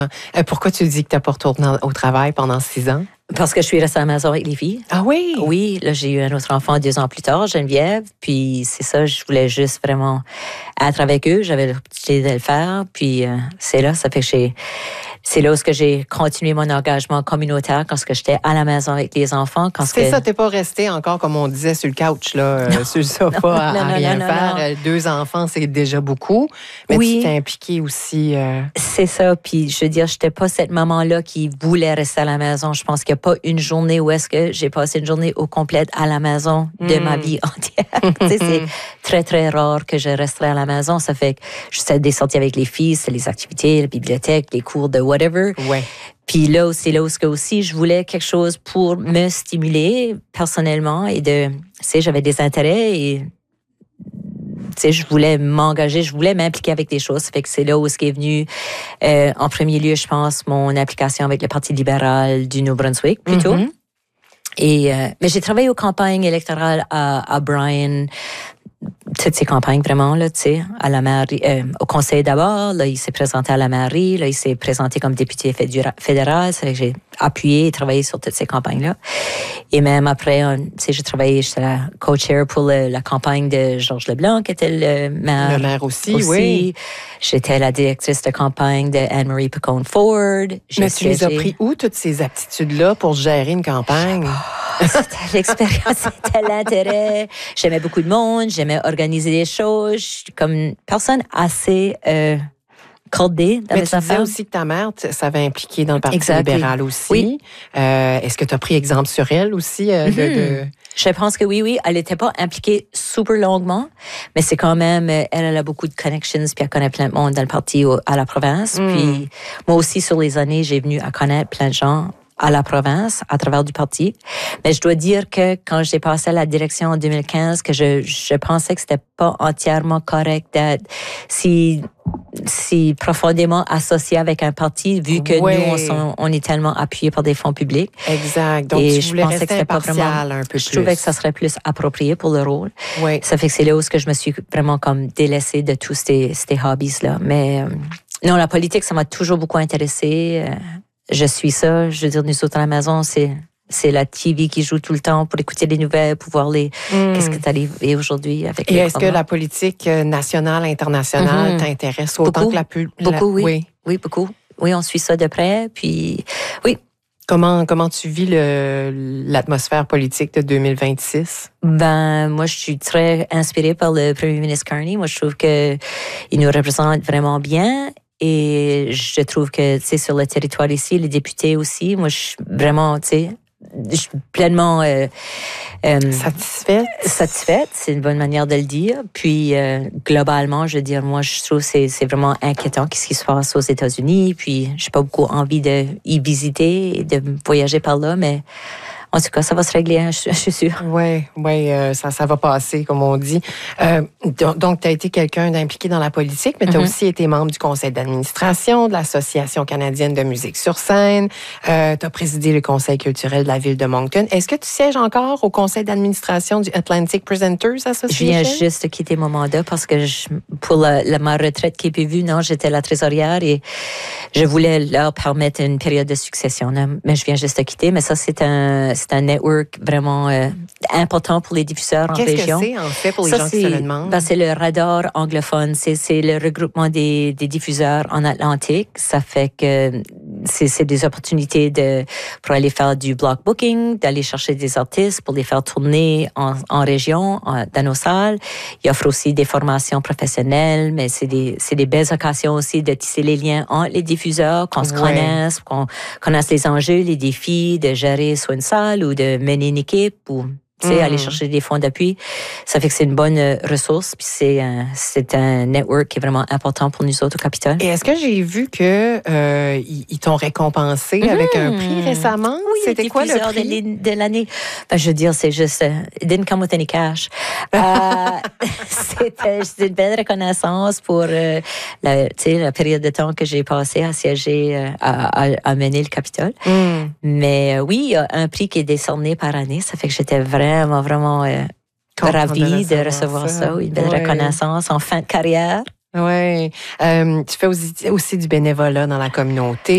Pourquoi tu dis que tu n'as pas retourné au travail pendant 6 ans? Parce que je suis restée à la maison avec les filles. Ah oui? Oui, là, j'ai eu un autre enfant 2 ans plus tard, Geneviève. Puis c'est ça, je voulais juste vraiment être avec eux. J'avais l'opportunité de le faire. Puis c'est là, ça fait que c'est là où j'ai continué mon engagement communautaire quand j'étais à la maison avec les enfants. C'est ça, t'es pas resté encore, comme on disait, sur le couch, là, sur le sofa, à rien faire. Non. 2 enfants, c'est déjà beaucoup. Mais oui, tu t'es impliquée aussi. C'est ça. Puis je veux dire, j'étais pas cette maman-là qui voulait rester à la maison. Je pense qu'il n'y a pas une journée où est-ce que j'ai passé une journée au complète à la maison de ma vie entière. C'est très, très rare que je resterai à la maison. Ça fait que j'essaie des sorties avec les filles, c'est les activités, la bibliothèque, les cours de whatever. Ouais. Puis là, c'est là où aussi je voulais quelque chose pour me stimuler personnellement et j'avais des intérêts et je voulais m'engager, je voulais m'impliquer avec des choses. Ça fait que c'est là où est venu, en premier lieu, je pense, mon application avec le Parti libéral du Nouveau-Brunswick, plutôt. Mm-hmm. Et, mais j'ai travaillé aux campagnes électorales à Bryan, toutes ces campagnes vraiment, là, tu sais, à la mairie, au conseil d'abord, là, il s'est présenté à la mairie, là, il s'est présenté comme député fédéral, c'est que j'ai appuyé et travaillé sur toutes ces campagnes-là. Et même après, tu sais, j'étais la co-chair pour la campagne de Georges Leblanc, qui était le maire. Le maire aussi, oui. J'étais la directrice de campagne de Anne-Marie Picone-Ford. Mais tu les as pris où, toutes ces aptitudes-là, pour gérer une campagne? C'était l'expérience, c'était l'intérêt. J'aimais beaucoup de monde, j'aimais organiser des choses. Je suis comme une personne assez cordée dans mes affaires. Mais tu disais aussi que ta mère s'avait impliquée dans le Parti libéral aussi. Oui. Est-ce que tu as pris exemple sur elle aussi? Je pense que oui. Elle n'était pas impliquée super longuement, mais c'est quand même, elle a beaucoup de connections, puis elle connaît plein de monde dans le parti à la province. Puis moi aussi, sur les années, j'ai venu à connaître plein de gens à la province, à travers du parti. Mais je dois dire que quand j'ai passé à la direction en 2015, que je pensais que c'était pas entièrement correct d'être si profondément associé avec un parti, vu que nous, on est tellement appuyés par des fonds publics. Exact. Donc, et tu voulais rester impartial un peu plus. Je trouvais que ça serait plus approprié pour le rôle. Oui. Ça fait que c'est là où je me suis vraiment comme délaissée de tous ces hobbies-là. Mais non, la politique, ça m'a toujours beaucoup intéressée. Je suis ça. Je veux dire, nous autres à la maison, c'est la TV qui joue tout le temps pour écouter les nouvelles, pour voir qu'est-ce qui est arrivé aujourd'hui avec Et est-ce que la politique nationale, internationale t'intéresse autant que la Beaucoup, oui. Oui, beaucoup. Oui, on suit ça de près. Puis, oui. Comment tu vis l'atmosphère politique de 2026? Moi, je suis très inspirée par le premier ministre Carney. Moi, je trouve qu'il nous représente vraiment bien. Et je trouve que, tu sais, sur le territoire ici, les députés aussi, moi, je suis vraiment, tu sais, je suis pleinement satisfaite, c'est une bonne manière de le dire. Puis globalement, je veux dire, moi, je trouve que c'est vraiment inquiétant ce qui se passe aux États-Unis. Puis j'ai pas beaucoup envie d'y visiter et de voyager par là, mais en tout cas, ça va se régler, hein, je suis sûre. Oui, ça va passer, comme on dit. Donc, tu as été quelqu'un d'impliqué dans la politique, mais tu as aussi été membre du conseil d'administration de l'Association canadienne de musique sur scène. Tu as présidé le conseil culturel de la ville de Moncton. Est-ce que tu sièges encore au conseil d'administration du Atlantic Presenters Association? Je viens juste de quitter mon mandat parce que pour ma retraite qui est prévue, non, j'étais la trésorière et je voulais leur permettre une période de succession. Non, mais je viens juste de quitter. Mais ça, c'est un network vraiment important pour les diffuseurs en région. Qu'est-ce que c'est, en fait, pour les gens qui se le demandent? C'est le radar anglophone. C'est le regroupement des diffuseurs en Atlantique. Ça fait que c'est des opportunités pour aller faire du block booking, d'aller chercher des artistes pour les faire tourner en région, dans nos salles. Il offre aussi des formations professionnelles, mais c'est des belles occasions aussi de tisser les liens entre les diffuseurs, qu'on se connaisse, qu'on connaisse les enjeux, les défis, de gérer soit une salle ou de mener une équipe ou aller chercher des fonds d'appui. Ça fait que c'est une bonne ressource. Puis c'est un network qui est vraiment important pour nous autres au Capitole. Et est-ce que j'ai vu que ils t'ont récompensé avec un prix récemment? Oui, c'était quoi le prix de l'année? Je veux dire, c'est juste it didn't come with any cash. C'est une belle reconnaissance pour la période de temps que j'ai passé à siéger, à mener le Capitole. Mais oui, il y a un prix qui est décerné par année. Ça fait que j'étais vraiment ravie de recevoir ça. Une belle reconnaissance en fin de carrière. Oui. Tu fais aussi du bénévolat dans la communauté.